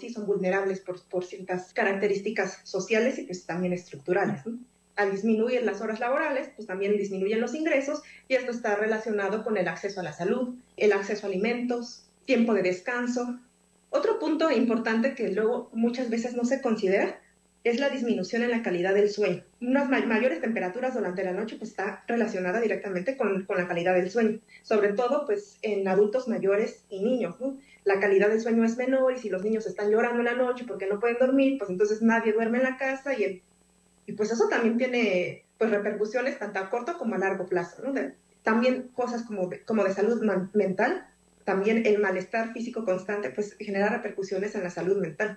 sí son vulnerables por ciertas características sociales y pues también estructurales, ¿no? Al disminuir las horas laborales, pues también disminuyen los ingresos y esto está relacionado con el acceso a la salud, el acceso a alimentos, tiempo de descanso. Otro punto importante que luego muchas veces no se considera es la disminución en la calidad del sueño. Unas mayores temperaturas durante la noche pues está relacionada directamente con la calidad del sueño, sobre todo pues en adultos mayores y niños, ¿no? La calidad del sueño es menor y si los niños están llorando en la noche porque no pueden dormir, pues entonces nadie duerme en la casa y pues eso también tiene pues repercusiones tanto a corto como a largo plazo, ¿no? También cosas como de salud mental, también el malestar físico constante pues genera repercusiones en la salud mental.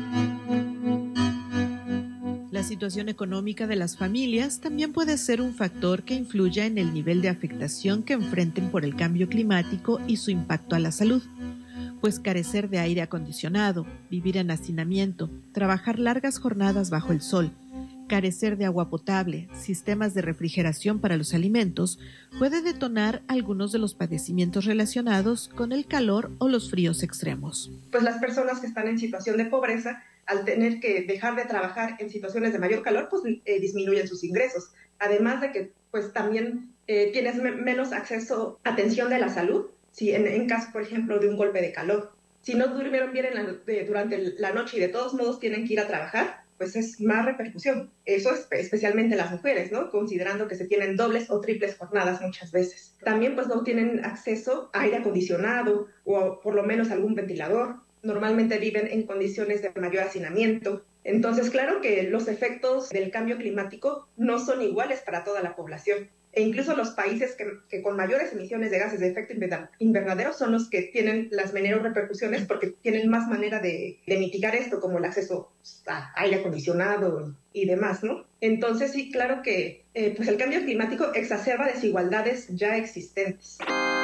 La situación económica de las familias también puede ser un factor que influya en el nivel de afectación que enfrenten por el cambio climático y su impacto a la salud. Pues carecer de aire acondicionado, vivir en hacinamiento, trabajar largas jornadas bajo el sol, carecer de agua potable, sistemas de refrigeración para los alimentos, puede detonar algunos de los padecimientos relacionados con el calor o los fríos extremos. Pues las personas que están en situación de pobreza, al tener que dejar de trabajar en situaciones de mayor calor, pues disminuyen sus ingresos. Además de que pues también tienes menos acceso a atención de la salud, si en caso, por ejemplo, de un golpe de calor. Si no durmieron bien durante la noche y de todos modos tienen que ir a trabajar, pues es más repercusión. Eso es especialmente las mujeres, ¿no? Considerando que se tienen dobles o triples jornadas muchas veces. También pues no tienen acceso a aire acondicionado o por lo menos algún ventilador. Normalmente viven en condiciones de mayor hacinamiento. Entonces, claro que los efectos del cambio climático no son iguales para toda la población. E incluso los países que con mayores emisiones de gases de efecto invernadero son los que tienen las menores repercusiones porque tienen más manera de mitigar esto, como el acceso a aire acondicionado y demás, ¿no? Entonces sí, claro que pues el cambio climático exacerba desigualdades ya existentes.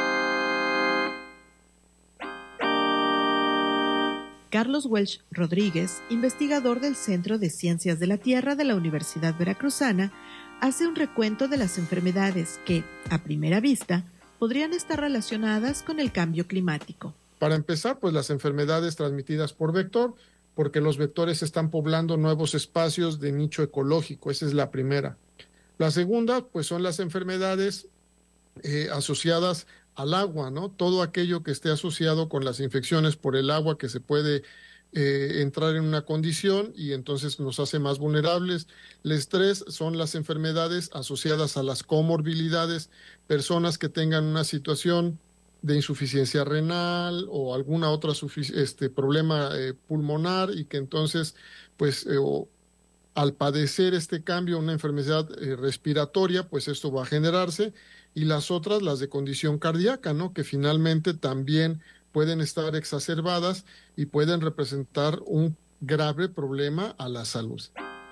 Carlos Welch Rodríguez, investigador del Centro de Ciencias de la Tierra de la Universidad Veracruzana, hace un recuento de las enfermedades que, a primera vista, podrían estar relacionadas con el cambio climático. Para empezar, pues las enfermedades transmitidas por vector, porque los vectores están poblando nuevos espacios de nicho ecológico, esa es la primera. La segunda, pues son las enfermedades asociadas al agua, ¿no? Todo aquello que esté asociado con las infecciones por el agua que se puede entrar en una condición y entonces nos hace más vulnerables. El estrés son las enfermedades asociadas a las comorbilidades, personas que tengan una situación de insuficiencia renal o alguna otra problema pulmonar y que entonces, pues, al padecer este cambio, una enfermedad respiratoria, pues esto va a generarse, y las otras, las de condición cardíaca, ¿no? Que finalmente también pueden estar exacerbadas y pueden representar un grave problema a la salud.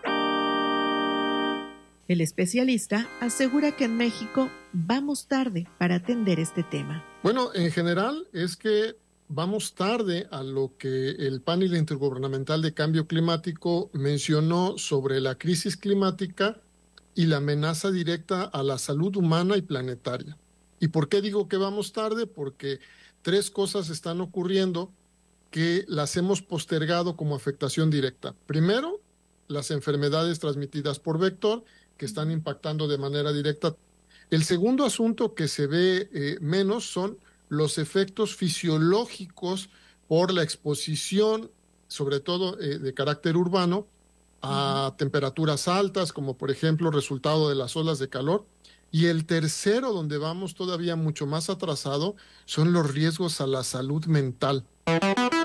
El especialista asegura que en México vamos tarde para atender este tema. Bueno, en general es que vamos tarde a lo que el panel intergubernamental de cambio climático mencionó sobre la crisis climática y la amenaza directa a la salud humana y planetaria. ¿Y por qué digo que vamos tarde? Porque tres cosas están ocurriendo que las hemos postergado como afectación directa. Primero, las enfermedades transmitidas por vector, que están impactando de manera directa. El segundo asunto que se ve menos son los efectos fisiológicos por la exposición, sobre todo de carácter urbano, a temperaturas altas, como por ejemplo resultado de las olas de calor. Y el tercero, donde vamos todavía mucho más atrasado, son los riesgos a la salud mental.